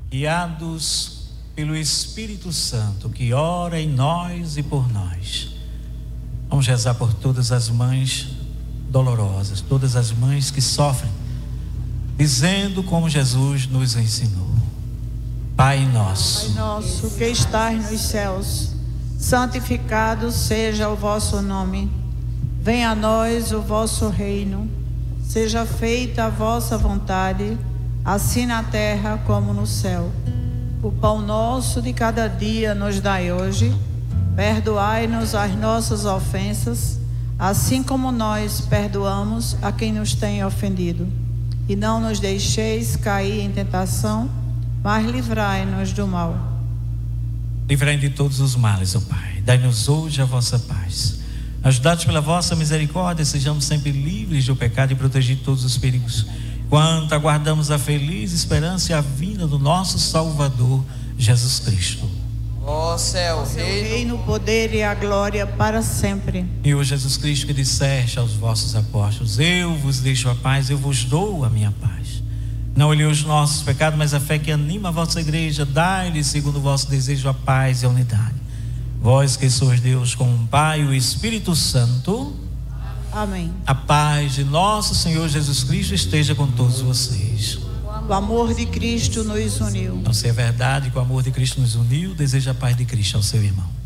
guiados pelo Espírito Santo, que ora em nós e por nós. Vamos rezar por todas as mães dolorosas, todas as mães que sofrem, dizendo como Jesus nos ensinou: Pai nosso, que estás nos céus, santificado seja o vosso nome. Venha a nós o vosso reino. Seja feita a vossa vontade, assim na terra como no céu. O pão nosso de cada dia nos dai hoje. Perdoai-nos as nossas ofensas, assim como nós perdoamos a quem nos tem ofendido. E não nos deixeis cair em tentação, mas livrai-nos do mal. Livrai de todos os males, ó Pai. Dai-nos hoje a vossa paz. Ajudados pela vossa misericórdia, sejamos sempre livres do pecado e protegidos de todos os perigos, quanto aguardamos a feliz esperança e a vinda do nosso Salvador, Jesus Cristo. Ó céu, reino, o poder e a glória para sempre. E o Jesus Cristo que disseste aos vossos apóstolos: eu vos deixo a paz, eu vos dou a minha paz. Não olhei os nossos pecados, mas a fé que anima a vossa igreja. Dai-lhe, segundo o vosso desejo, a paz e a unidade. Vós que sois Deus com o Pai e o Espírito Santo. Amém. A paz de nosso Senhor Jesus Cristo esteja com todos vocês. O amor de Cristo nos uniu. Então, se é verdade que o amor de Cristo nos uniu, deseja a paz de Cristo ao seu irmão.